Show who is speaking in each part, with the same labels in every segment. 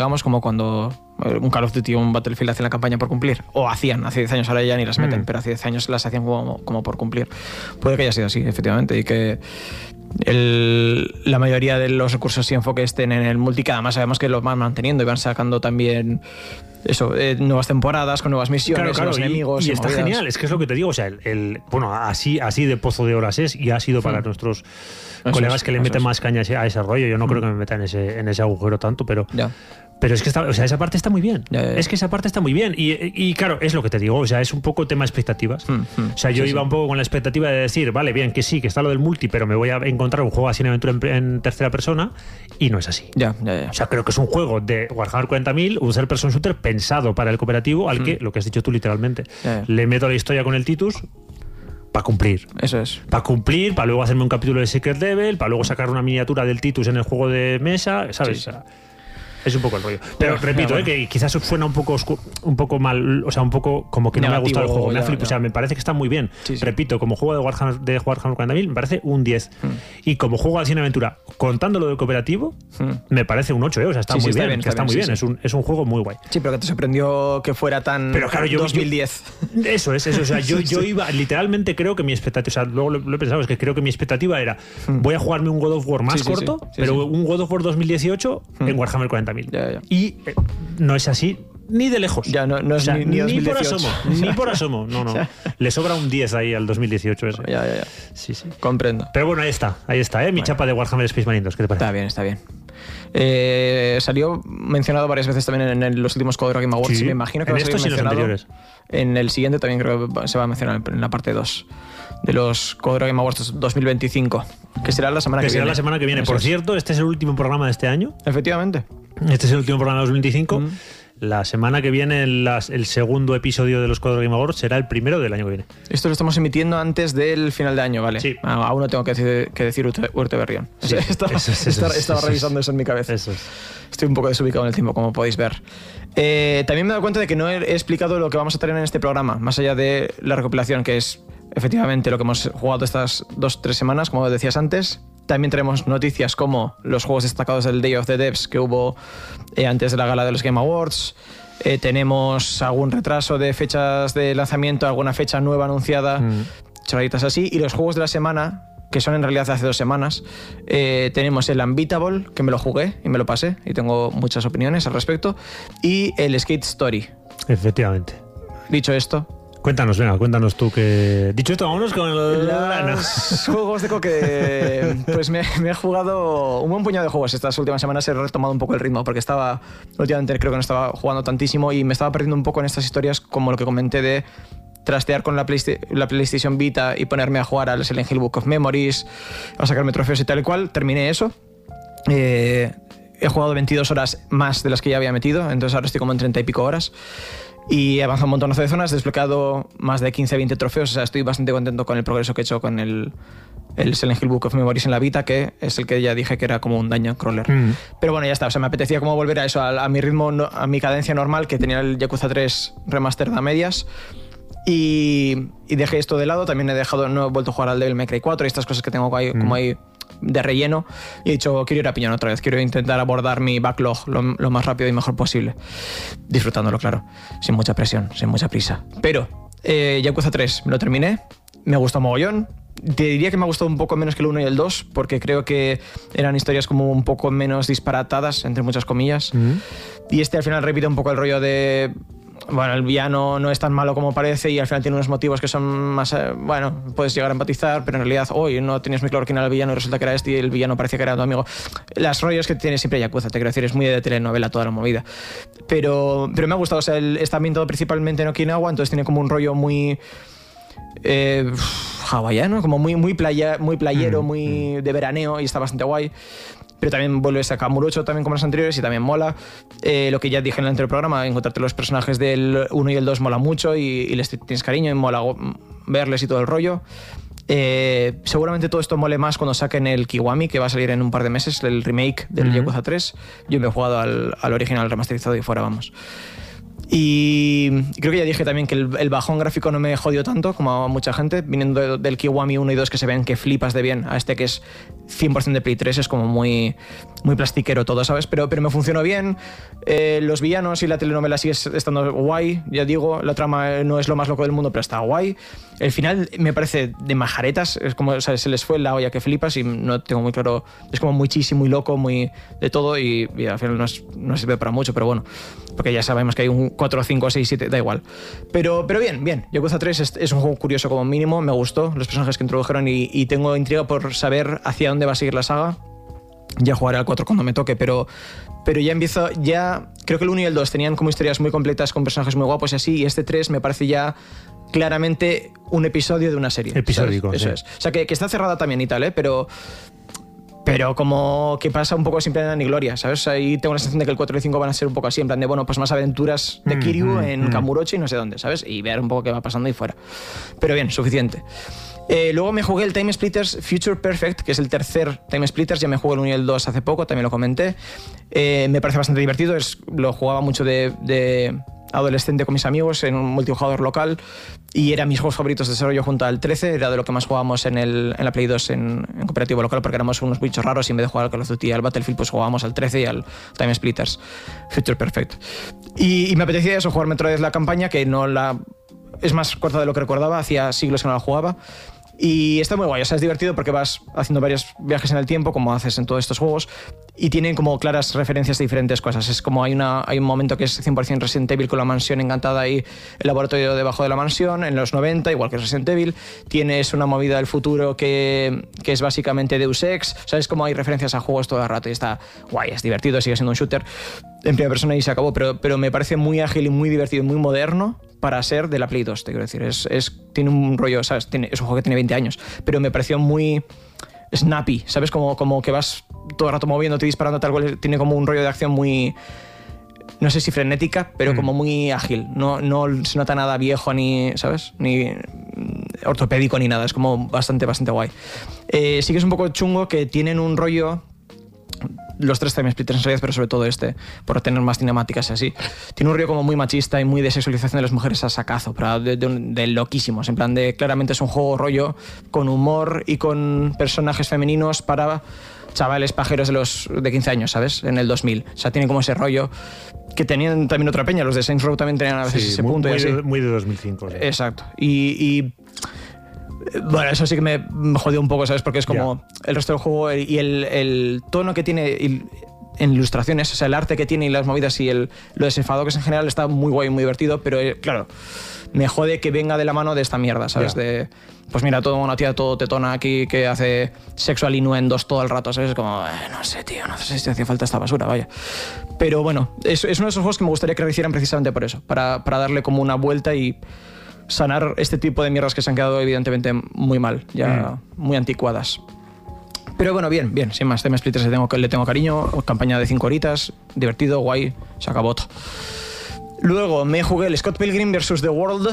Speaker 1: digamos, como cuando un Call of Duty o un Battlefield hacen la campaña por cumplir, o hacían hace 10 años, ahora ya ni las meten, pero hace 10 años las hacían como por cumplir. Puede que haya sido así, efectivamente, y que la mayoría de los recursos y enfoque estén en el multi, que además sabemos que lo van manteniendo y van sacando también eso, nuevas temporadas con nuevas misiones, nuevos enemigos.
Speaker 2: Y está
Speaker 1: movidas.
Speaker 2: genial, es que es lo que te digo, o sea, bueno, así de pozo de horas es, y ha sido para nuestros colegas que le meten más caña a ese rollo. Yo no creo que me meta en ese agujero tanto, pero...
Speaker 1: Ya.
Speaker 2: Pero es que esa parte está muy bien.
Speaker 1: Ya.
Speaker 2: Es que esa parte está muy bien. Y claro, es lo que te digo. O sea, es un poco tema expectativas. O sea, yo iba un poco con la expectativa de decir, vale, bien, que sí, que está lo del multi, pero me voy a encontrar un juego así en aventura en tercera persona. Y no es así.
Speaker 1: Ya.
Speaker 2: O sea, creo que es un juego de Warhammer 40.000, un third person shooter pensado para el cooperativo, al que, lo que has dicho tú literalmente, le meto la historia con el Titus para cumplir.
Speaker 1: Eso es.
Speaker 2: Para cumplir, para luego hacerme un capítulo de Secret Level, para luego sacar una miniatura del Titus en el juego de mesa, ¿sabes?
Speaker 1: Sí.
Speaker 2: O sea, es un poco el rollo. Pero repito, que quizás suena un poco mal, o sea, un poco como que no me ha gustado el juego. O sea, me parece que está muy bien. Sí. Repito, como juego de Warhammer 40.000, me parece un 10. Y como juego de aventura, contando lo del cooperativo, me parece un 8, O sea, está muy bien. Está muy bien. Es un juego muy guay.
Speaker 1: Sí, pero que te sorprendió que fuera tan...
Speaker 2: Pero claro,
Speaker 1: 2010.
Speaker 2: Eso es. O sea, yo iba... Literalmente creo que mi expectativa... O sea, luego lo he pensado, es que creo que mi expectativa era voy a jugarme un God of War más corto, pero un God of War 2018 en Warhammer 40.000.
Speaker 1: Ya.
Speaker 2: Y no es así ni de lejos.
Speaker 1: Ya, no es, o sea,
Speaker 2: ni por asomo. Ni por asomo. No. Le sobra un 10 ahí al 2018 ese.
Speaker 1: Ya.
Speaker 2: Sí.
Speaker 1: Comprendo.
Speaker 2: Pero bueno, ahí está, mi chapa de Warhammer Space Marine 2. ¿Qué te parece?
Speaker 1: Está bien. Salió mencionado varias veces también en los últimos Code Game Awards.
Speaker 2: Sí.
Speaker 1: Y me imagino que va a salir mencionado.
Speaker 2: En los anteriores.
Speaker 1: En el siguiente también creo que se va a mencionar en la parte 2 de los Code Game Awards 2025, que será la semana que viene.
Speaker 2: Será la semana que viene. Por cierto, este es el último programa de este año.
Speaker 1: Efectivamente.
Speaker 2: Este es el último programa de 2025. La semana que viene, el segundo episodio de los Code Game Awards será el primero del año que viene.
Speaker 1: Esto lo estamos emitiendo antes del final de año, ¿vale?
Speaker 2: Sí.
Speaker 1: Aún no tengo que decir Urte Berrión.
Speaker 2: Sí,
Speaker 1: estaba revisando eso en mi cabeza.
Speaker 2: Eso es.
Speaker 1: Estoy un poco desubicado en el tiempo, como podéis ver. También me he dado cuenta de que no he explicado lo que vamos a tener en este programa, más allá de la recopilación, que es efectivamente lo que hemos jugado estas 2-3 semanas, como decías antes. También tenemos noticias como los juegos destacados del Day of the Devs que hubo antes de la gala de los Game Awards. Tenemos algún retraso de fechas de lanzamiento, alguna fecha nueva anunciada, chorraditas así. Y los juegos de la semana, que son en realidad de hace 2 semanas, tenemos el Unbeatable, que me lo jugué y me lo pasé, y tengo muchas opiniones al respecto, y el Skate Story.
Speaker 2: Efectivamente.
Speaker 1: Dicho esto...
Speaker 2: Cuéntanos tú que... Dicho esto, vámonos con
Speaker 1: los juegos de que pues me he jugado un buen puñado de juegos estas últimas semanas. He retomado un poco el ritmo porque últimamente creo que no estaba jugando tantísimo y me estaba perdiendo un poco en estas historias, como lo que comenté de trastear con la PlayStation Vita y ponerme a jugar al Silent Hill Book of Memories, a sacarme trofeos y tal y cual. Terminé eso. He jugado 22 horas más de las que ya había metido, entonces ahora estoy como en 30 y pico horas. Y he avanzado un montón de zonas, he desbloqueado más de 15-20 trofeos, o sea, estoy bastante contento con el progreso que he hecho con el Silent Hill Book of Memories en la Vita, que es el que ya dije que era como un dungeon crawler. Pero bueno, ya está, o sea, me apetecía como volver a eso, a mi ritmo, a mi cadencia normal, que tenía el Yakuza 3 Remastered a medias. Y dejé esto de lado, también no he vuelto a jugar al Devil May Cry 4 y estas cosas que tengo ahí, como ahí de relleno, y he dicho, quiero ir a piñón otra vez, quiero intentar abordar mi backlog lo más rápido y mejor posible, disfrutándolo, claro, sin mucha presión, sin mucha prisa. Pero Yakuza 3 me lo terminé, me gustó mogollón. Te diría que me ha gustado un poco menos que el 1 y el 2, porque creo que eran historias como un poco menos disparatadas, entre muchas comillas. Y al final repite un poco el rollo de... Bueno, el villano no es tan malo como parece y al final tiene unos motivos que son más... bueno, puedes llegar a empatizar, pero en realidad hoy no tenías muy claro quién era el villano y resulta que era este y el villano parecía que era tu amigo. Las rollos que tiene siempre Yakuza, te quiero decir, es muy de telenovela toda la movida. Pero me ha gustado, o sea, está ambientado principalmente en Okinawa, entonces tiene como un rollo muy... hawaiano, como muy playero, muy de veraneo, y está bastante guay. Pero también vuelves a Kamurocho también como los anteriores y también mola. Lo que ya dije en el anterior programa, encontrarte los personajes del 1 y el 2 mola mucho y les tienes cariño y mola verles y todo el rollo. Seguramente todo esto mole más cuando saquen el Kiwami, que va a salir en un par de meses, el remake del Yakuza 3. Yo me he jugado al original remasterizado y fuera, vamos. Y creo que ya dije también que el bajón gráfico no me jodió tanto como a mucha gente, viniendo del Kiwami 1 y 2 que se ven que flipas de bien, a este que es 100% de Play 3, es como muy plastiquero todo, ¿sabes? Pero me funcionó bien, los villanos y la telenovela sigue estando guay, ya digo, la trama no es lo más loco del mundo, pero está guay. El final me parece de majaretas, es como, o sea, se les fue la olla que flipas y no tengo muy claro, es como muy cheesy, muy loco, muy de todo y al final no sirve para mucho, pero bueno, porque ya sabemos que hay un 4, 5, 6, 7, da igual. Pero bien. Yakuza 3 es un juego curioso como mínimo, me gustó los personajes que introdujeron y tengo intriga por saber hacia dónde va a seguir la saga. Ya jugaré al 4 cuando me toque, pero ya creo que el 1 y el 2 tenían como historias muy completas con personajes muy guapos y así, y este 3 me parece ya claramente un episodio de una serie.
Speaker 2: Episódico,
Speaker 1: eso es. O sea, que está cerrada también y tal, pero como que pasa un poco sin pena ni gloria, ¿sabes? Ahí tengo la sensación de que el 4 y el 5 van a ser un poco así, en plan de, bueno, pues más aventuras de Kiryu en Kamurocho y no sé dónde, ¿sabes? Y ver un poco qué va pasando ahí fuera. Pero bien, suficiente. Luego me jugué el Time Splitters Future Perfect, que es el tercer Time Splitters, ya me jugué el 1 y el 2 hace poco, también lo comenté. Me parece bastante divertido, lo jugaba mucho de adolescente con mis amigos en un multijugador local y eran mis juegos favoritos de desarrollo junto al 13, era de lo que más jugábamos en la Play 2 en cooperativo local porque éramos unos bichos raros y en vez de jugar al Call of Duty y al Battlefield pues jugábamos al 13 y al Time Splitters Future Perfect. Y me apetecía eso, jugarme otra vez la campaña que es más corta de lo que recordaba, hacía siglos que no la jugaba. Y está muy guay, o sea, es divertido porque vas haciendo varios viajes en el tiempo, como haces en todos estos juegos, y tienen como claras referencias de diferentes cosas. Es como hay un momento que es 100% Resident Evil con la mansión encantada y el laboratorio debajo de la mansión, en los 90, igual que Resident Evil. Tienes una movida del futuro que es básicamente Deus Ex, o sea, es como hay referencias a juegos todo el rato y está guay, es divertido, sigue siendo un shooter en primera persona y se acabó, pero me parece muy ágil y muy divertido y muy moderno para ser de la Play 2, te quiero decir. Tiene un rollo, ¿sabes? Es un juego que tiene 20 años, pero me pareció muy snappy, ¿sabes? Como que vas todo el rato moviéndote, disparando, tal cual. Tiene como un rollo de acción muy, no sé si frenética, pero como muy ágil. No se nota nada viejo ni, ¿sabes? Ni ortopédico ni nada. Es como bastante guay. Sí que es un poco chungo que tienen un rollo... Los tres Time Splitters en realidad, pero sobre todo por tener más cinemáticas y así. Tiene un rollo como muy machista y muy de sexualización de las mujeres a sacazo, pero de loquísimos. En plan de, claramente es un juego rollo con humor y con personajes femeninos para chavales pajeros de 15 años, ¿sabes? En el 2000. O sea, tiene como ese rollo que tenían también otra peña. Los de Saints Row también tenían a veces ese punto.
Speaker 2: Muy de 2005. Sí.
Speaker 1: Exacto. Y bueno, eso sí que me jodió un poco, ¿sabes? Porque es como el resto del juego y el tono que tiene en ilustraciones, o sea, el arte que tiene y las movidas y lo desenfadado que es en general está muy guay y muy divertido, pero claro, me jode que venga de la mano de esta mierda, ¿sabes? Pues mira, una tía todo tetona aquí que hace sexual innuendos todo el rato, ¿sabes? Es como, no sé, tío, no sé si hacía falta esta basura, vaya. Pero bueno, es uno de esos juegos que me gustaría que rehicieran precisamente por eso, para darle como una vuelta y sanar este tipo de mierdas que se han quedado evidentemente muy mal, ya muy anticuadas. Pero bueno, bien, sin más. Time Splitters le tengo cariño, campaña de 5 horitas, divertido, guay, se acabó todo. Luego me jugué el Scott Pilgrim vs. The World,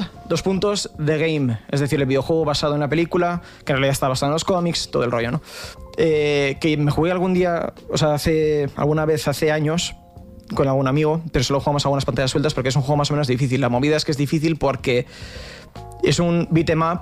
Speaker 1: The Game, es decir, el videojuego basado en una película, que en realidad está basado en los cómics, todo el rollo, ¿no? Que me jugué algún día, o sea, alguna vez hace años, con algún amigo, pero solo jugamos algunas pantallas sueltas porque es un juego más o menos difícil. La movida es que es difícil porque es un beat'em up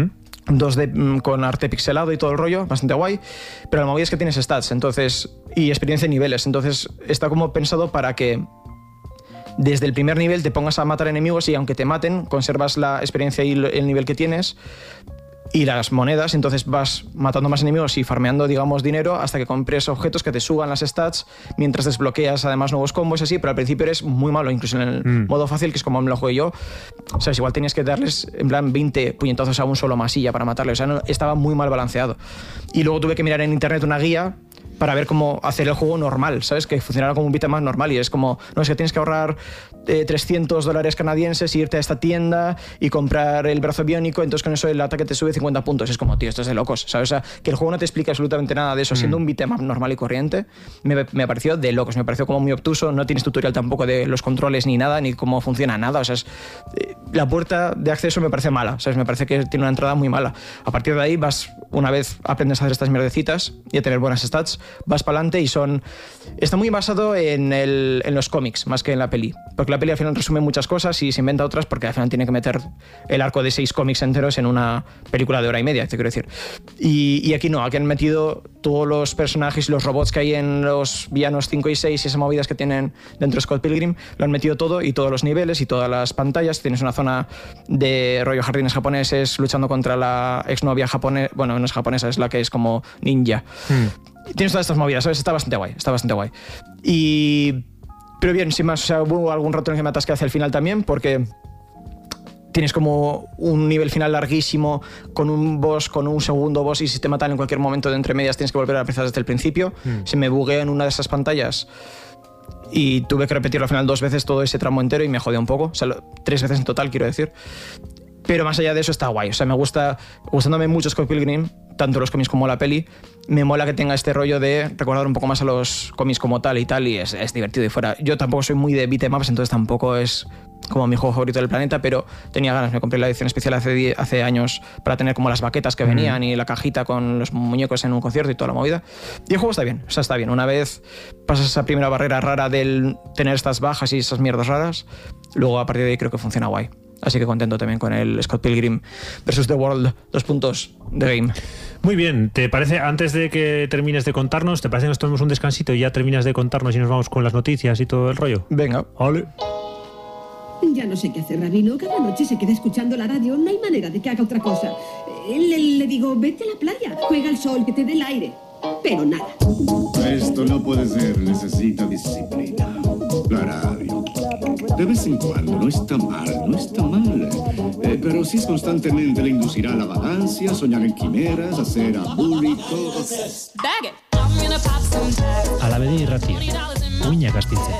Speaker 1: 2D con arte pixelado y todo el rollo, bastante guay, pero la movida es que tienes stats y experiencia en niveles, entonces está como pensado para que desde el primer nivel te pongas a matar enemigos y aunque te maten, conservas la experiencia y el nivel que tienes y las monedas, entonces vas matando más enemigos y farmeando, digamos, dinero hasta que compres objetos que te suban las stats mientras desbloqueas además nuevos combos y así, pero al principio eres muy malo, incluso en el modo fácil, que es como me lo jugué yo. O sea, igual tenías que darles en plan 20 puñetazos a un solo masilla para matarle, o sea, estaba muy mal balanceado. Y luego tuve que mirar en internet una guía para ver cómo hacer el juego normal, ¿sabes? Que funcionara como un beat'em up normal y es como, no, es que tienes que ahorrar $300 canadienses y irte a esta tienda y comprar el brazo biónico, entonces con eso el ataque te sube 50 puntos. Es como, tío, esto es de locos, ¿sabes? O sea, que el juego no te explica absolutamente nada de eso, siendo un beat'em up normal y corriente, me pareció de locos, me pareció como muy obtuso, no tienes tutorial tampoco de los controles ni nada, ni cómo funciona nada, o sea, la puerta de acceso me parece mala, ¿sabes? Me parece que tiene una entrada muy mala. A partir de ahí una vez aprendes a hacer estas mierdecitas y a tener buenas stats, vas para adelante y está muy basado en los cómics más que en la peli, porque la peli al final resume muchas cosas y se inventa otras porque al final tiene que meter el arco de 6 cómics enteros en una película de hora y media, te quiero decir. Y aquí no, aquí han metido todos los personajes y los robots que hay en los villanos 5 y 6 y esas movidas que tienen dentro de Scott Pilgrim, lo han metido todo y todos los niveles y todas las pantallas. Tienes una zona de rollo jardines japoneses luchando contra la exnovia japonesa, bueno, no es japonesa, es la que es como ninja. Tienes todas estas movidas, ¿sabes? Está bastante guay. Pero bien, sin más, o sea, hubo algún rato en el que me atasqué hacia el final también, porque tienes como un nivel final larguísimo con un boss, con un segundo boss, y si te matan en cualquier momento de entre medias tienes que volver a empezar desde el principio. Se me bugueó en una de esas pantallas y tuve que repetirlo al final 2 veces todo ese tramo entero y me jodió un poco. O sea, 3 veces en total, quiero decir. Pero más allá de eso está guay. O sea, gustándome mucho Scott Pilgrim, tanto los cómics como la peli, me mola que tenga este rollo de recordar un poco más a los cómics como tal, y es divertido y fuera. Yo tampoco soy muy de beat 'em ups, entonces tampoco es como mi juego favorito del planeta, pero tenía ganas. Me compré la edición especial hace años para tener como las baquetas que venían y la cajita con los muñecos en un concierto y toda la movida. Y el juego está bien, o sea, está bien. Una vez pasas esa primera barrera rara del tener estas bajas y esas mierdas raras, luego a partir de ahí creo que funciona guay. Así que contento también con el Scott Pilgrim vs. The World 2 The Game.
Speaker 2: Muy bien, ¿te parece, antes de que termines de contarnos, te parece que nos tomemos un descansito y ya terminas de contarnos y nos vamos con las noticias y todo el rollo?
Speaker 1: Venga.
Speaker 2: Vale.
Speaker 3: Ya no sé qué hacer, Rabino. Cada noche se queda escuchando la radio. No hay manera de que haga otra cosa. Le digo, vete a la playa, juega al sol, que te dé el aire. Pero nada.
Speaker 4: Esto no puede ser, necesita disciplina. La radio. De vez en cuando, no está mal. Pero si es constantemente, le inducirá a la vagancia, soñar en quimeras, hacer abúlicos.
Speaker 2: Alabedi irratia, uinak astintzen.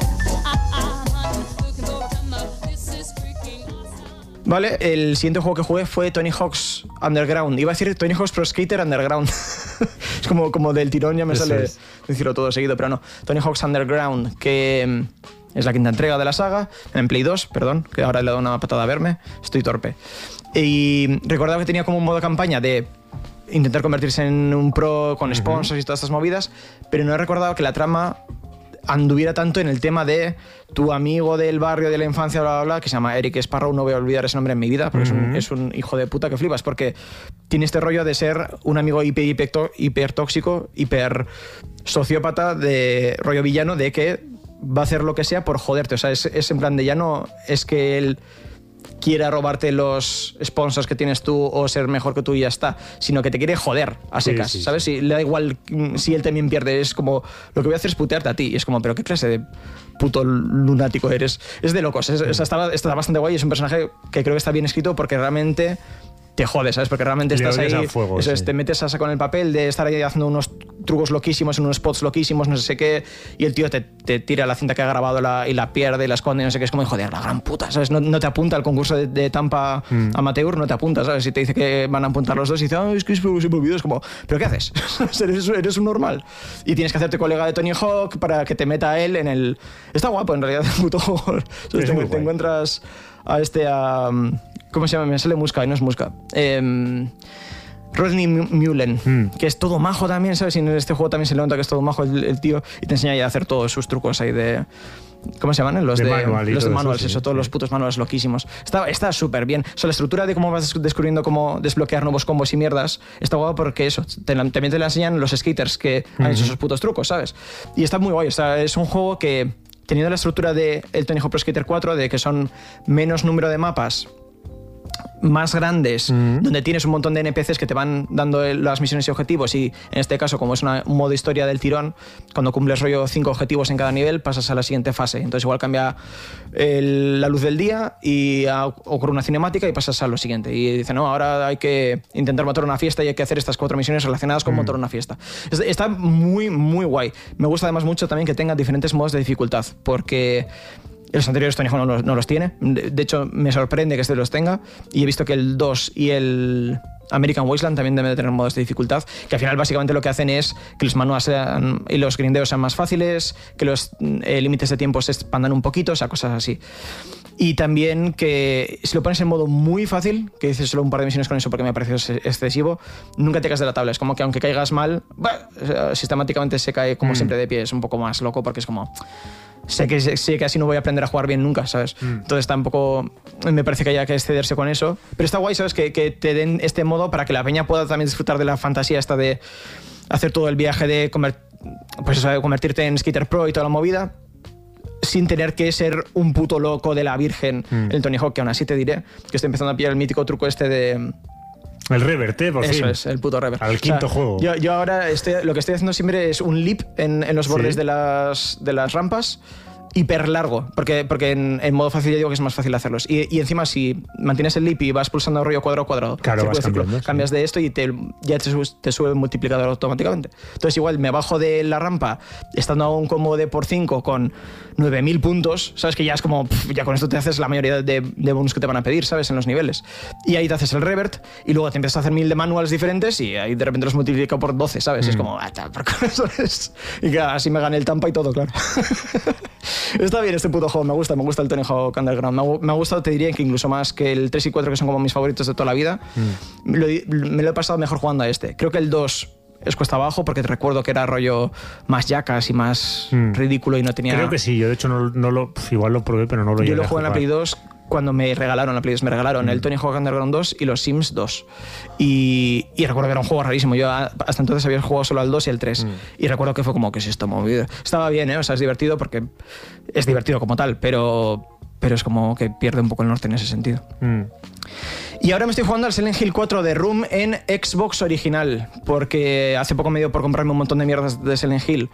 Speaker 1: Vale, el siguiente juego que jugué fue Tony Hawk's Underground. Iba a decir Tony Hawk's Pro Skater Underground. Es como del tirón, ya me sale decirlo todo seguido, pero no. Tony Hawk's Underground, que es la 5ª entrega de la saga, en Play 2, perdón, que ahora le he dado una patada a verme, estoy torpe. Y recordaba que tenía como un modo campaña de intentar convertirse en un pro con sponsors y todas estas movidas, pero no he recordado que la trama anduviera tanto en el tema de tu amigo del barrio de la infancia, bla, bla, bla, que se llama Eric Sparrow. No voy a olvidar ese nombre en mi vida, porque es un hijo de puta que flipas, porque tiene este rollo de ser un amigo hiper tóxico, hiper sociópata, de rollo villano, de que va a hacer lo que sea por joderte. O sea, es en plan de ya no es que él quiera robarte los sponsors que tienes tú o ser mejor que tú y ya está, sino que te quiere joder a secas, ¿sabes? Sí. Y le da igual si él también pierde, es como, lo que voy a hacer es putearte a ti, y es como, pero ¿qué clase de puto lunático eres? Es de locos, está bastante guay, es un personaje que creo que está bien escrito porque realmente te jodes, ¿sabes? Porque realmente estás ahí,
Speaker 2: fuego,
Speaker 1: te metes a saco en el papel de estar ahí haciendo unos trucos loquísimos, en unos spots loquísimos, no sé qué, y el tío te tira la cinta que ha grabado y la pierde y la esconde, no sé qué, es como, joder, la gran puta, ¿sabes? No te apunta al concurso de Tampa amateur, no te apunta, ¿sabes? Si te dice que van a apuntar los dos y dice, es que se me olvidó, es como, ¿pero qué haces? eres un normal. Y tienes que hacerte colega de Tony Hawk para que te meta a él en el... Está guapo, en realidad, el puto juego. Te encuentras a ¿cómo se llama? Me sale Muska y no es Muska. Rodney Mullen, que es todo majo también, ¿sabes? Y en este juego también se le nota que es todo majo el tío, y te enseña a hacer todos sus trucos ahí de... ¿Cómo se llaman? Los de manuals, eso, todos los putos manuals loquísimos. Está súper bien. O sea, la estructura de cómo vas descubriendo cómo desbloquear nuevos combos y mierdas está guapo porque eso, también te la enseñan los skaters que han hecho esos putos trucos, ¿sabes? Y está muy guay. O sea, es un juego que, teniendo la estructura de el Tony Hawk Pro Skater 4, de que son menos número de mapas, más grandes, donde tienes un montón de NPCs que te van dando las misiones y objetivos, y en este caso, como es un modo historia del tirón, cuando cumples rollo 5 objetivos en cada nivel, pasas a la siguiente fase. Entonces igual cambia la luz del día y ocurre una cinemática y pasas a lo siguiente. Y dice, no, ahora hay que intentar montar una fiesta y hay que hacer estas 4 misiones relacionadas con montar una fiesta. Está muy, muy guay. Me gusta además mucho también que tenga diferentes modos de dificultad, porque los anteriores Tony Hawk no los tiene. De hecho, me sorprende que este los tenga. Y he visto que el 2 y el American Wasteland también debe de tener modos de dificultad, que al final básicamente lo que hacen es que los manuals sean, y los grindeos sean más fáciles, que los límites de tiempo se expandan un poquito, o sea, cosas así. Y también que si lo pones en modo muy fácil, que dices solo un par de misiones con eso porque me ha parecido excesivo, nunca te caes de la tabla. Es como que aunque caigas mal, sistemáticamente se cae como siempre de pie. Es un poco más loco porque es como... Sé que así no voy a aprender a jugar bien nunca, ¿sabes? Entonces tampoco me parece que haya que excederse con eso. Pero está guay, ¿sabes? Que te den este modo para que la peña pueda también disfrutar de la fantasía esta de hacer todo el viaje de convertirte en Skater Pro y toda la movida, sin tener que ser un puto loco de la Virgen, el Tony Hawk, que aún así te diré que estoy empezando a pillar el mítico truco este de...
Speaker 2: El revert, por fin.
Speaker 1: Eso es, el puto revert.
Speaker 2: Al quinto juego.
Speaker 1: Yo ahora lo que estoy haciendo siempre es un leap en los bordes de las rampas, hiper largo, porque en modo fácil ya digo que es más fácil hacerlos. Y encima si mantienes el leap y vas pulsando rollo cuadrado,
Speaker 2: claro, vas cambiando,
Speaker 1: cambias de esto y ya te sube el multiplicador automáticamente. Entonces igual me bajo de la rampa estando a un combo de por 5 con 9.000 puntos, ¿sabes? Que ya es como, ya con esto te haces la mayoría de bonus que te van a pedir, ¿sabes? En los niveles. Y ahí te haces el revert y luego te empiezas a hacer 1000 de manuals diferentes y ahí de repente los multiplico por 12, ¿sabes? Es como, y claro, así me gané el Tampa y todo, claro. Está bien este puto juego, me gusta el Tony Hawk Underground. Me ha gustado, te diría que incluso más que el 3 y 4, que son como mis favoritos de toda la vida. Me lo he pasado mejor jugando a este. Creo que el 2 es cuesta abajo porque te recuerdo que era rollo más yacas y más ridículo y no tenía...
Speaker 2: Creo que sí, yo de hecho igual lo probé, pero no lo llegué a jugar.
Speaker 1: Yo lo jugué en la Play 2 cuando me regalaron la Play 2, el Tony Hawk Underground 2 y los Sims 2. Y recuerdo que era un juego rarísimo. Yo hasta entonces había jugado solo al 2 y al 3. Y recuerdo que fue como, ¿qué es esto movido? Estaba bien, o sea, es divertido porque es divertido como tal, pero es como que pierde un poco el norte en ese sentido. Y ahora me estoy jugando al Silent Hill 4 de Room en Xbox original, porque hace poco me dio por comprarme un montón de mierdas de Silent Hill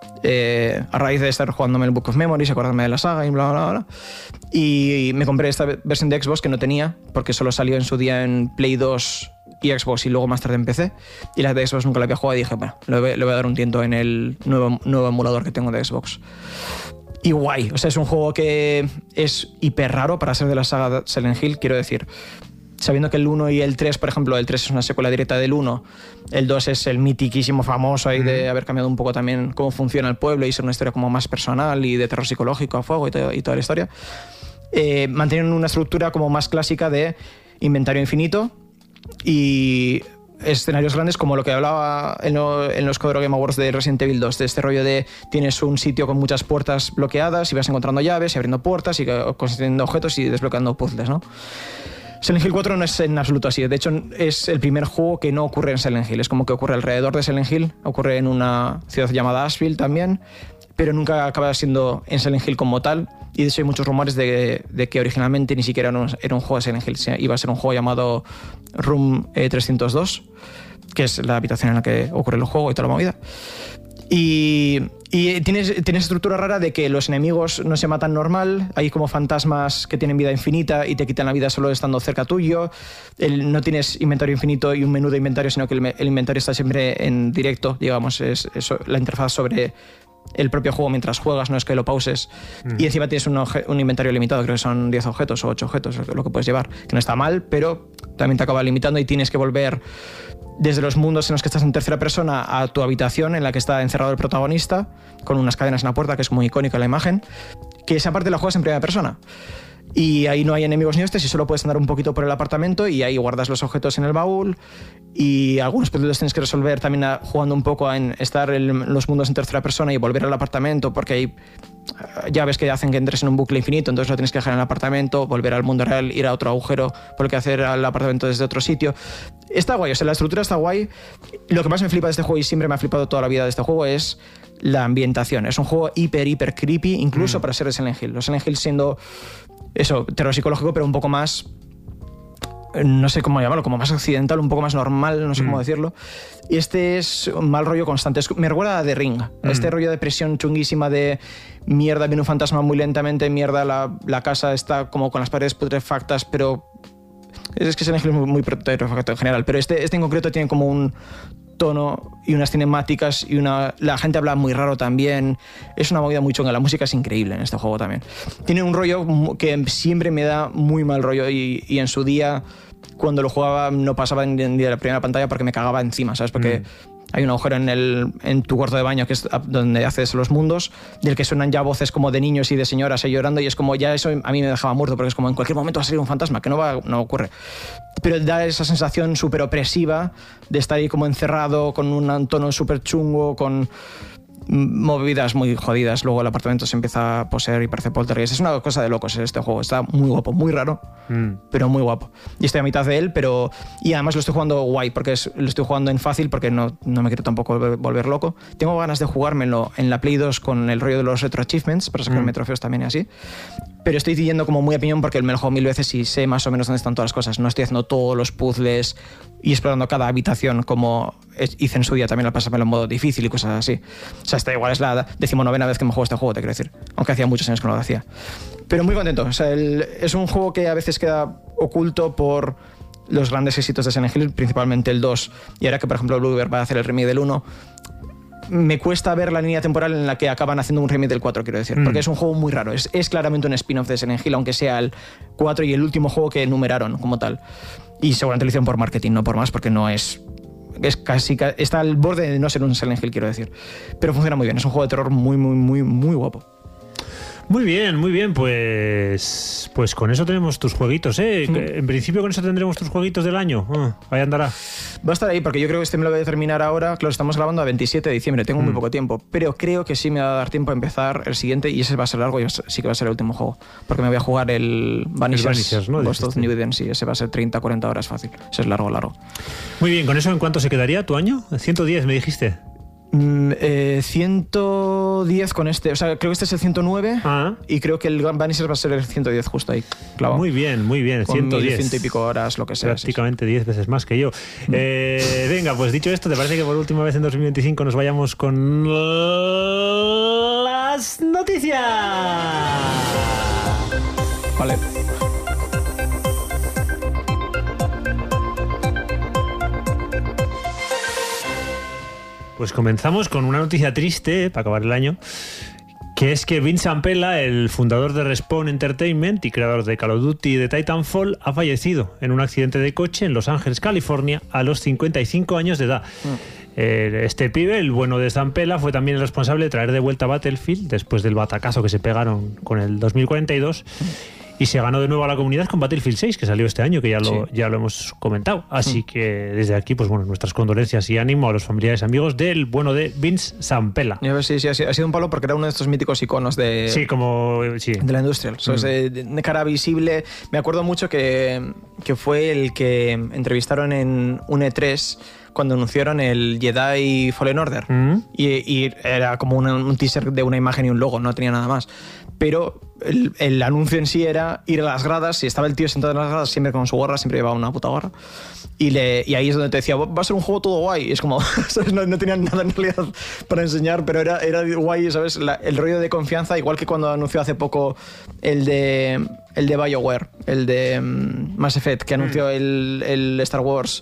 Speaker 1: a raíz de estar jugándome el Book of Memories, acordarme de la saga y bla, bla, bla. Y me compré esta versión de Xbox que no tenía, porque solo salió en su día en Play 2 y Xbox y luego más tarde en PC. Y la de Xbox nunca la había jugado y dije, bueno, le voy a dar un tiento en el nuevo emulador que tengo de Xbox. Y guay, o sea, es un juego que es hiper raro para ser de la saga Silent Hill, quiero decir. Sabiendo que el 1 y el 3, por ejemplo, el 3 es una secuela directa del 1, el 2 es el mitiquísimo famoso ahí de haber cambiado un poco también cómo funciona el pueblo y ser una historia como más personal y de terror psicológico a fuego y toda la historia. Mantienen una estructura como más clásica de inventario infinito y escenarios grandes, como lo que hablaba en los Codero Game Awards de Resident Evil 2, de este rollo de tienes un sitio con muchas puertas bloqueadas y vas encontrando llaves y abriendo puertas y consiguiendo objetos y desbloqueando puzzles, ¿no? Silent Hill 4 no es en absoluto así. De hecho, es el primer juego que no ocurre en Silent Hill. Es como que ocurre alrededor de Silent Hill, ocurre en una ciudad llamada Asheville también, pero nunca acaba siendo en Silent Hill como tal. Y de hecho hay muchos rumores de que originalmente ni siquiera era un juego de Silent Hill. Iba a ser un juego llamado Room 302, que es la habitación en la que ocurre el juego y toda la movida. Y tienes estructura rara de que los enemigos no se matan normal, hay como fantasmas que tienen vida infinita y te quitan la vida solo estando cerca tuyo. No tienes inventario infinito y un menú de inventario, sino que el inventario está siempre en directo, digamos, es la interfaz sobre el propio juego mientras juegas, no es que lo pauses. Y encima tienes un inventario limitado, creo que son 10 objetos o 8 objetos lo que puedes llevar, que no está mal, pero también te acaba limitando y tienes que volver desde los mundos en los que estás en tercera persona a tu habitación en la que está encerrado el protagonista, con unas cadenas en la puerta, que es muy icónica la imagen, que esa parte la juegas en primera persona. Y ahí no hay enemigos ni hostias y solo puedes andar un poquito por el apartamento y ahí guardas los objetos en el baúl y algunos puzzles tienes que resolver también jugando un poco en estar en los mundos en tercera persona y volver al apartamento, porque hay llaves que hacen que entres en un bucle infinito, entonces lo tienes que dejar en el apartamento, volver al mundo real, ir a otro agujero por el que hacer al apartamento desde otro sitio. Está guay, o sea, la estructura está guay. Lo que más me flipa de este juego, y siempre me ha flipado toda la vida de este juego, es la ambientación. Es un juego hiper creepy, incluso para ser de Silent Hill. Los Silent Hill siendo eso, terror psicológico, pero un poco más, no sé cómo llamarlo, como más occidental, un poco más normal, no sé cómo decirlo. Y este es un mal rollo constante. Me recuerda a The Ring. Este rollo de presión chunguísima de mierda, viene un fantasma muy lentamente, mierda, la casa está como con las paredes putrefactas, pero es que Silent Hill es muy putrefacto en general. Pero este en concreto tiene como un tono y unas cinemáticas y la gente habla muy raro también. Es una movida muy chunga. La música es increíble en este juego también. Tiene un rollo que siempre me da muy mal rollo y en su día cuando lo jugaba no pasaba ni de la primera pantalla porque me cagaba encima, ¿sabes? Porque hay un agujero en tu cuarto de baño que es donde haces los mundos, del que suenan ya voces como de niños y de señoras ahí llorando, y es como ya eso a mí me dejaba muerto, porque es como en cualquier momento va a salir un fantasma, que no ocurre. Pero da esa sensación súper opresiva de estar ahí como encerrado, con un tono súper chungo, con movidas muy jodidas. Luego el apartamento se empieza a poseer y parece poltergeist. Es una cosa de locos este juego. Está muy guapo, muy raro, pero muy guapo. Y estoy a mitad de él, y además lo estoy jugando guay, porque lo estoy jugando en fácil, porque no me quiero tampoco volver loco. Tengo ganas de jugármelo en la Play 2 con el rollo de los retro achievements, para sacarme trofeos también y así. Pero estoy yendo como muy a piñón porque me lo juego 1000 veces y sé más o menos dónde están todas las cosas. No estoy haciendo todos los puzzles y explorando cada habitación como hice en su día también al pasármelo en modo difícil y cosas así. O sea, esta igual es la 19ª vez que me juego este juego, te quiero decir. Aunque hacía muchos años que no lo hacía. Pero muy contento. O sea, es un juego que a veces queda oculto por los grandes éxitos de Silent Hill, principalmente el 2. Y ahora que, por ejemplo, Bluebird va a hacer el remake del 1... me cuesta ver la línea temporal en la que acaban haciendo un remake del 4, quiero decir, porque es un juego muy raro. Es claramente un spin-off de Silent Hill, aunque sea el 4 y el último juego que numeraron como tal. Y seguramente lo hicieron por marketing, no por más, porque no es casi... está al borde de no ser un Silent Hill, quiero decir. Pero funciona muy bien, es un juego de terror muy, muy, muy, muy guapo.
Speaker 2: Muy bien, pues con eso tenemos tus jueguitos, ¿eh? En principio con eso tendremos tus jueguitos del año. Ahí andará.
Speaker 1: Va a estar ahí, porque yo creo que este me lo voy a terminar ahora, que lo estamos grabando a 27 de diciembre, tengo muy poco tiempo, pero creo que sí me va a dar tiempo a empezar el siguiente, y ese va a ser largo y sí que va a ser el último juego, porque me voy a jugar el Vanishers, ¿no? Ghost of New Eden, sí, ese va a ser 30-40 horas fácil, ese es largo.
Speaker 2: Muy bien, ¿con eso en cuánto se quedaría tu año? 110 me dijiste.
Speaker 1: 110 con este, o sea, creo que este es el 109 y creo que el Vanishers va a ser el 110 justo ahí, clavado.
Speaker 2: Muy bien, con
Speaker 1: 110. 100 y pico horas, lo que sea.
Speaker 2: Prácticamente 10 veces más que yo. Venga, pues dicho esto, ¿te parece que por última vez en 2025 nos vayamos con las noticias?
Speaker 1: Vale.
Speaker 2: Pues comenzamos con una noticia triste para acabar el año, que es que Vince Zampella, el fundador de Respawn Entertainment y creador de Call of Duty y de Titanfall, ha fallecido en un accidente de coche en Los Ángeles, California, a los 55 años de edad. Este pibe, el bueno de Zampella, fue también el responsable de traer de vuelta a Battlefield después del batacazo que se pegaron con el 2042. Y se ganó de nuevo a la comunidad con Battlefield 6, que salió este año, que ya lo hemos comentado. Así que desde aquí, pues bueno, nuestras condolencias y ánimo a los familiares y amigos del bueno de Vince Zampella.
Speaker 1: Sí, ha sido un palo porque era uno de estos míticos iconos de la industria. De cara visible. Me acuerdo mucho que fue el que entrevistaron en un E3 cuando anunciaron el Jedi Fallen Order. Y era como un teaser de una imagen y un logo, no tenía nada más. Pero el anuncio en sí era ir a las gradas, y estaba el tío sentado en las gradas siempre con su gorra, siempre llevaba una puta gorra, y ahí es donde te decía, va a ser un juego todo guay, y es como, ¿sabes? No tenían nada en realidad para enseñar, pero era guay, ¿sabes? El rollo de confianza, igual que cuando anunció hace poco el de BioWare, el de Mass Effect, que anunció el Star Wars,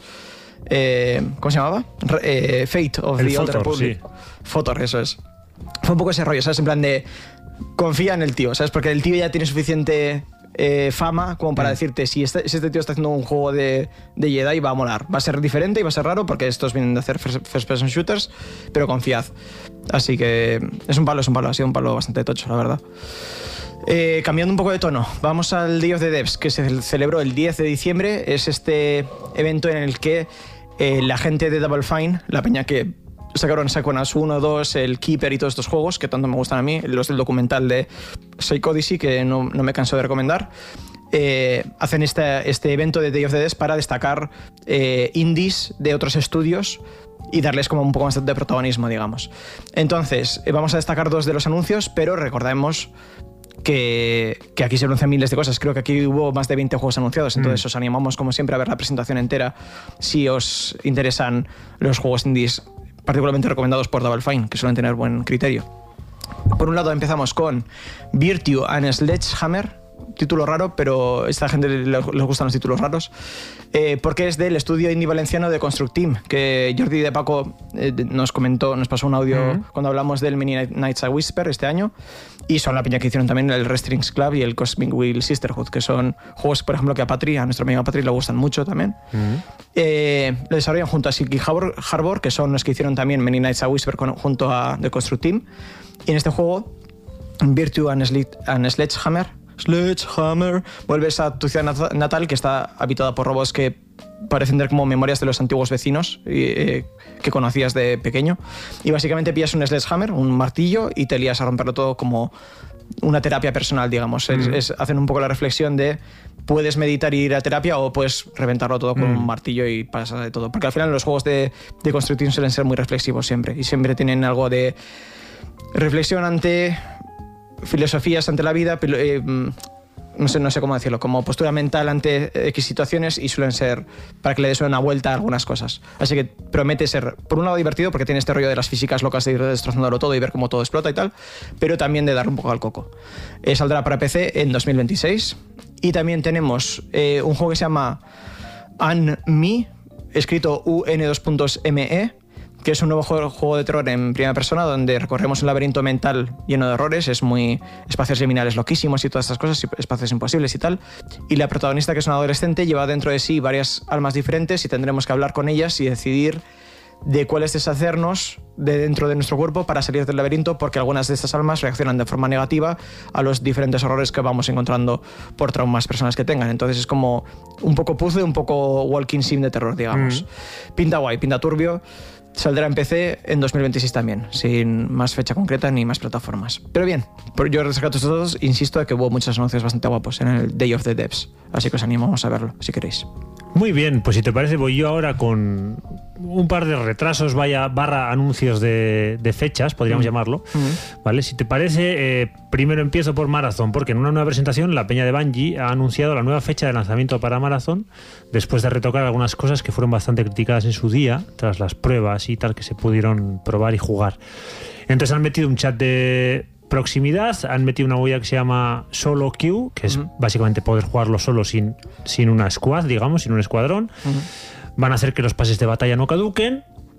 Speaker 1: ¿cómo se llamaba? Fate of the Old Republic. Fotor, eso es. Fue un poco ese rollo, ¿sabes? En plan de confía en el tío, ¿sabes? Porque el tío ya tiene suficiente fama como para decirte, si este tío está haciendo un juego de Jedi, va a molar. Va a ser diferente y va a ser raro porque estos vienen de hacer first person shooters, pero confiad. Así que es un palo, ha sido un palo bastante tocho, la verdad. Cambiando un poco de tono, vamos al Day of the Devs, que se celebró el 10 de diciembre. Es este evento en el que la gente de Double Fine, la peña que sacaron Psychonauts 1, 2, el Keeper y todos estos juegos que tanto me gustan a mí, los del documental de Psycho Odyssey, que no me canso de recomendar, hacen este evento de Day of the Devs para destacar indies de otros estudios y darles como un poco más de protagonismo, digamos. Entonces, vamos a destacar 2 de los anuncios, pero recordemos que aquí se anuncian miles de cosas. Creo que aquí hubo más de 20 juegos anunciados, entonces os animamos como siempre a ver la presentación entera si os interesan los juegos indies particularmente recomendados por Double Fine, que suelen tener buen criterio. Por un lado empezamos con Virtue and Sledgehammer, título raro, pero a esta gente les gustan los títulos raros, porque es del estudio indie valenciano de Construct Team, que Jordi de Paco nos pasó un audio cuando hablamos del Mini Knights a Whisper este año, y son la peña que hicieron también el Restrings Club y el Cosmic Wheel Sisterhood, que son juegos, por ejemplo, que a nuestro amigo Patri le gustan mucho también. Lo desarrollan junto a Silky Harbor, que son los que hicieron también Many Nights a Whisper junto a The Construct Team. Y en este juego, Virtue and Sledgehammer, vuelves a tu ciudad natal, que está habitada por robots que parecen tener como memorias de los antiguos vecinos que conocías de pequeño. Y básicamente pillas un sledgehammer, un martillo, y te lías a romperlo todo como una terapia personal, digamos. Hacen un poco la reflexión de puedes meditar y ir a terapia, o puedes reventarlo todo con un martillo y pasa de todo. Porque al final los juegos de construcción suelen ser muy reflexivos siempre, y siempre tienen algo de reflexión ante filosofías ante la vida, no sé cómo decirlo, como postura mental ante X situaciones, y suelen ser para que le des una vuelta a algunas cosas. Así que promete ser, por un lado, divertido, porque tiene este rollo de las físicas locas de ir destrozándolo todo y ver cómo todo explota y tal, pero también de darle un poco al coco. Saldrá para PC en 2026. Y también tenemos un juego que se llama Unme, escrito UN2.me, que es un nuevo juego de terror en primera persona, donde recorremos un laberinto mental lleno de errores, es muy espacios liminales loquísimos y todas estas cosas, espacios imposibles y tal. Y la protagonista, que es una adolescente, lleva dentro de sí varias almas diferentes, y tendremos que hablar con ellas y decidir de cuáles deshacernos de dentro de nuestro cuerpo para salir del laberinto, porque algunas de estas almas reaccionan de forma negativa a los diferentes horrores que vamos encontrando por traumas personales que tengan. Entonces es como un poco puzzle, un poco walking sim de terror, digamos. Pinta guay, pinta turbio. Saldrá en PC en 2026 también, sin más fecha concreta ni más plataformas. Pero bien, yo rescato estos dos, insisto, de que hubo muchos anuncios bastante guapos en el Day of the Devs, así que os animamos a verlo, si queréis.
Speaker 2: Muy bien, pues si te parece voy yo ahora con un par de retrasos, barra anuncios de fechas, podríamos llamarlo. ¿Vale? Si te parece, primero empiezo por Marathon, porque en una nueva presentación la peña de Bungie ha anunciado la nueva fecha de lanzamiento para Marathon, después de retocar algunas cosas que fueron bastante criticadas en su día, tras las pruebas y tal que se pudieron probar y jugar. Entonces han metido un chat de proximidad, han metido una movida que se llama Solo Queue, que es básicamente poder jugarlo solo sin una squad, digamos, sin un escuadrón. Van a hacer que los pases de batalla no caduquen,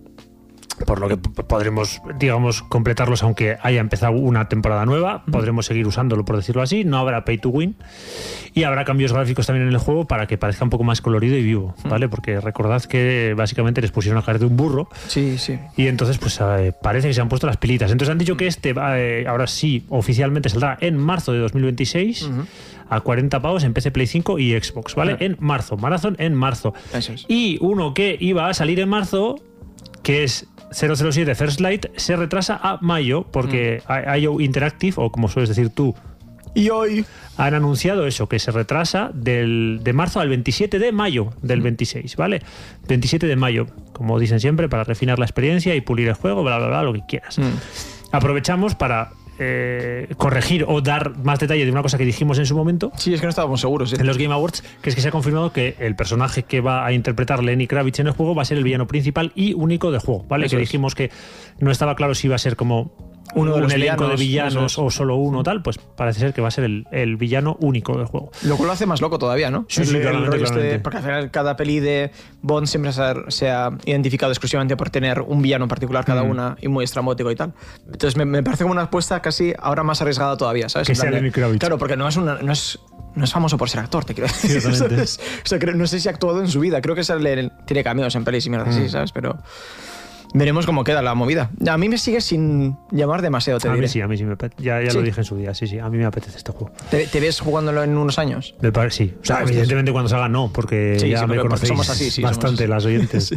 Speaker 2: por lo que podremos, digamos, completarlos aunque haya empezado una temporada nueva. Podremos seguir usándolo, por decirlo así. No habrá pay to win. Y habrá cambios gráficos también en el juego para que parezca un poco más colorido y vivo, ¿vale? Porque recordad que básicamente les pusieron a caer de un burro.
Speaker 1: Sí, sí.
Speaker 2: Y entonces pues parece que se han puesto las pilitas. Entonces han dicho que ahora sí, oficialmente saldrá en marzo de 2026 a 40 pavos en PC, Play 5 y Xbox, ¿vale? En marzo. Marathon en marzo.
Speaker 1: Eso es.
Speaker 2: Y uno que iba a salir en marzo, que es 007 First Light, se retrasa a mayo, porque IO Interactive, o como sueles decir tú,
Speaker 1: y hoy
Speaker 2: han anunciado eso, que se retrasa de marzo al 27 de mayo del 26, ¿vale? 27 de mayo, como dicen siempre, para refinar la experiencia y pulir el juego, bla, bla, bla, lo que quieras. Aprovechamos para corregir o dar más detalle de una cosa que dijimos en su momento.
Speaker 1: Sí, es que no estábamos seguros.
Speaker 2: En los Game Awards, que es que se ha confirmado que el personaje que va a interpretar Lenny Kravitz en el juego va a ser el villano principal y único del juego, ¿vale? Eso que dijimos que no estaba claro si iba a ser como un elenco de villanos o solo uno tal, pues parece ser que va a ser el villano único del juego.
Speaker 1: Lo cual lo hace más loco todavía, ¿no?
Speaker 2: Sí, claramente.
Speaker 1: Porque al final cada peli de Bond siempre se ha identificado exclusivamente por tener un villano en particular cada una, y muy estrambótico y tal. Entonces me parece como una apuesta casi ahora más arriesgada todavía, ¿sabes?
Speaker 2: Que sea Lenny Kravitz.
Speaker 1: Claro, porque no es famoso por ser actor, te quiero decir. Sí, o sea, no sé si ha actuado en su vida. Creo que tiene cameos en pelis y mierda así, ¿sabes? Pero veremos cómo queda la movida. A mí me sigue sin llamar demasiado, te diré.
Speaker 2: A mí sí me apetece. Ya lo dije en su día, sí. A mí me apetece este juego.
Speaker 1: ¿Te ves jugándolo en unos años?
Speaker 2: Sí. O sea, evidentemente cuando salga no, porque ya me conocéis somos así, bastante las oyentes,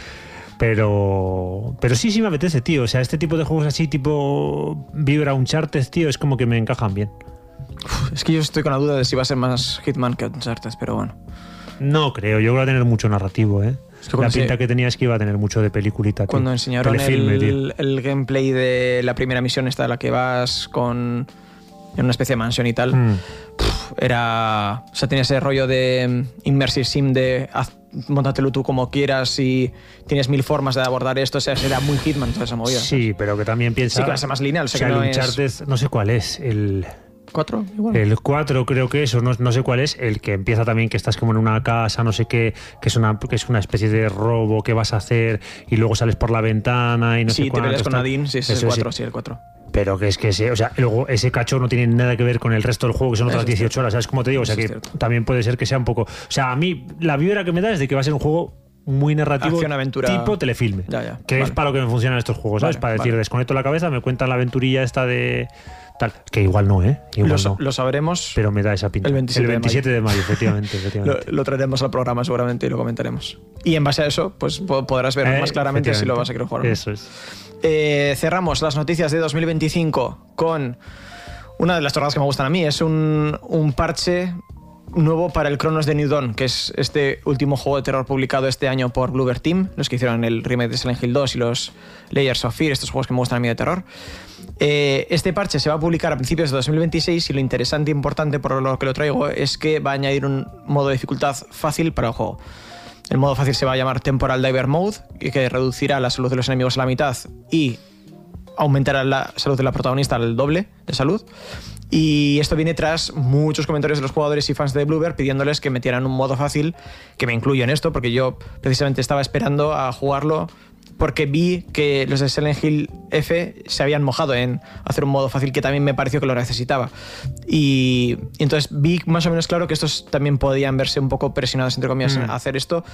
Speaker 2: pero sí me apetece, tío. O sea, este tipo de juegos así, tipo Vibra, Uncharted, tío, es como que me encajan bien.
Speaker 1: Es que yo estoy con la duda de si va a ser más Hitman que Uncharted, pero bueno.
Speaker 2: No creo, yo creo que va a tener mucho narrativo, ¿eh? Es que la pinta que tenía es que iba a tener mucho de peliculita.
Speaker 1: Cuando enseñaron el gameplay de la primera misión esta, la que vas en una especie de mansión y tal, era... O sea, tenía ese rollo de immersive sim de móntatelo tú como quieras y tienes 1000 formas de abordar esto. O sea, era muy Hitman toda esa movida.
Speaker 2: Sí, pero que también piensa...
Speaker 1: Sí, que va a ser más lineal. O sea,
Speaker 2: que el Uncharted, no sé cuál es,
Speaker 1: 4, igual.
Speaker 2: El 4 creo que es, o no sé cuál es, el que empieza también que estás como en una casa, no sé qué, que es una especie de robo que vas a hacer y luego sales por la ventana y no sé
Speaker 1: Sí, te peleas con Nadine, sí, es el 4, sí, el 4.
Speaker 2: Pero que es que luego ese cacho no tiene nada que ver con el resto del juego, que son otras 18 horas, ¿sabes cómo te digo? O sea que también puede ser que sea un poco... O sea, a mí la vibra que me da es de que va a ser un juego muy narrativo,
Speaker 1: acción-aventura
Speaker 2: tipo telefilme, que es para lo que me funcionan estos juegos, ¿sabes? Para decir, desconecto la cabeza, me cuentan la aventurilla esta de... tal, que igual no, igual no.
Speaker 1: Lo sabremos.
Speaker 2: Pero me da esa pinta.
Speaker 1: El 27
Speaker 2: de mayo, efectivamente.
Speaker 1: Lo traeremos al programa seguramente y lo comentaremos. Y en base a eso, pues podrás ver más claramente si lo vas a querer jugar.
Speaker 2: Eso es.
Speaker 1: Cerramos las noticias de 2025 con una de las chorradas que me gustan a mí. Es un parche nuevo para el Chronos de New Dawn, que es este último juego de terror publicado este año por Bloober Team, los que hicieron el remake de Silent Hill 2 y los Layers of Fear, estos juegos que me gustan a mí de terror. Este parche se va a publicar a principios de 2026 y lo interesante e importante por lo que lo traigo es que va a añadir un modo de dificultad fácil para el juego. El modo fácil se va a llamar Temporal Diver Mode, que reducirá la salud de los enemigos a la mitad y aumentará la salud de la protagonista al doble de salud. Y esto viene tras muchos comentarios de los jugadores y fans de Bloober pidiéndoles que metieran un modo fácil, que me incluyo en esto, porque yo precisamente estaba esperando a jugarlo porque vi que los de Silent Hill F se habían mojado en hacer un modo fácil que también me pareció que lo necesitaba. Y entonces vi más o menos claro que estos también podían verse un poco presionados, entre comillas, a hacer esto.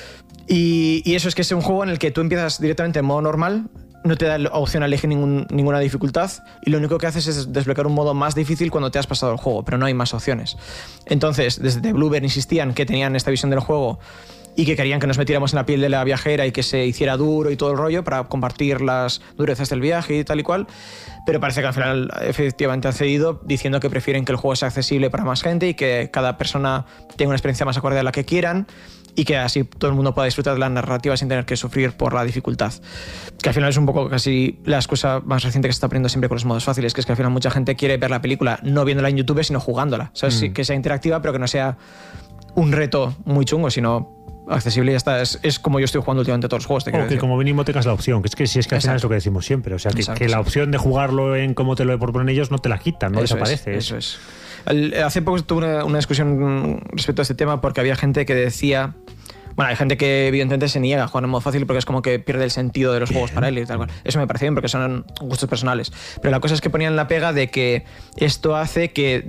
Speaker 1: Y eso es que es un juego en el que tú empiezas directamente en modo normal, no te da la opción a elegir ninguna dificultad y lo único que haces es desbloquear un modo más difícil cuando te has pasado el juego, pero no hay más opciones. Entonces, desde Bloober insistían que tenían esta visión del juego y que querían que nos metiéramos en la piel de la viajera y que se hiciera duro y todo el rollo para compartir las durezas del viaje y tal y cual, pero parece que al final efectivamente han cedido diciendo que prefieren que el juego sea accesible para más gente y que cada persona tenga una experiencia más acorde a la que quieran y que así todo el mundo pueda disfrutar de la narrativa sin tener que sufrir por la dificultad. Que al final es un poco casi la excusa más reciente que se está poniendo siempre con los modos fáciles, que es que al final mucha gente quiere ver la película no viéndola en YouTube, sino jugándola. ¿Sabes? Que sea interactiva, pero que no sea un reto muy chungo, sino accesible y ya está. Es como yo estoy jugando últimamente todos los juegos.
Speaker 2: O que como mínimo tengas la opción, que es que si es que al final es lo que decimos siempre, o sea, que la opción de jugarlo en cómo te lo proponen ellos no te la quitan, no desaparece.
Speaker 1: Eso es. Hace poco tuve una discusión respecto a este tema porque había gente que decía... Bueno, hay gente que evidentemente se niega a jugar en modo fácil porque es como que pierde el sentido de los juegos para él y tal cual. Eso me parece bien porque son gustos personales. Pero la cosa es que ponían la pega de que esto hace que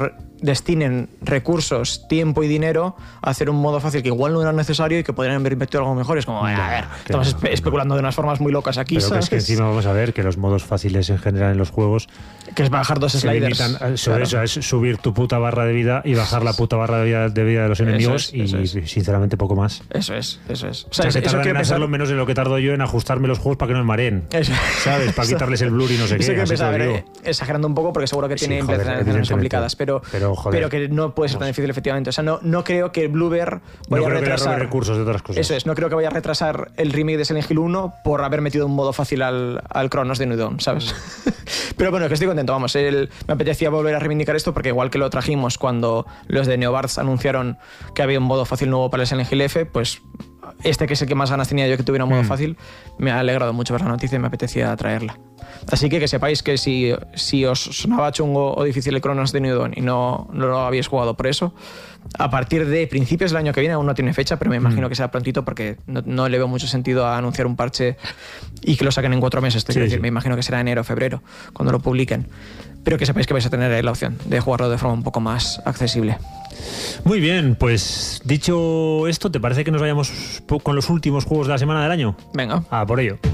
Speaker 1: destinen recursos, tiempo y dinero a hacer un modo fácil que igual no era necesario y que podrían haber invertido algo mejor. Es como, a ver, estamos especulando de unas formas muy locas aquí.
Speaker 2: Pero que es que encima vamos a ver que los modos fáciles en general en los juegos...
Speaker 1: Que es bajar 2 sliders.
Speaker 2: Eso es subir tu puta barra de vida y bajar la puta barra de vida de los enemigos y sinceramente poco más.
Speaker 1: Eso es. O
Speaker 2: sea se tardan en hacerlo menos de lo que tardo yo en ajustarme los juegos para que no me mareen. ¿Sabes? Para quitarles el blur y no sé qué.
Speaker 1: Sé que empezar exagerando un poco porque seguro que tiene implicaciones complicadas, pero que no puede ser tan difícil efectivamente. O sea, no creo que Bloober vaya a retrasar
Speaker 2: recursos de otras cosas.
Speaker 1: Eso es, no creo que vaya a retrasar el remake de Silent Hill 1 por haber metido un modo fácil al Chronos de New Dawn, ¿sabes? Pero bueno, que estoy contento, vamos. Me apetecía volver a reivindicar esto porque igual que lo trajimos cuando los de Neobards anunciaron que había un modo fácil nuevo para el Silent Hill F, pues este que es el que más ganas tenía yo que tuviera un modo fácil, me ha alegrado mucho ver la noticia y me apetecía traerla. Así que sepáis que si os sonaba chungo o difícil el Chronos de New Dawn y no lo habéis jugado por eso, a partir de principios del año que viene, aún no tiene fecha, pero me imagino que será prontito porque no le veo mucho sentido a anunciar un parche y que lo saquen en 4 meses. Me imagino que será enero o febrero cuando lo publiquen. Pero que sepáis que vais a tener la opción de jugarlo de forma un poco más accesible.
Speaker 2: Muy bien, pues dicho esto, ¿te parece que nos vayamos con los últimos juegos de la semana del año?
Speaker 1: Venga.
Speaker 2: Por ello.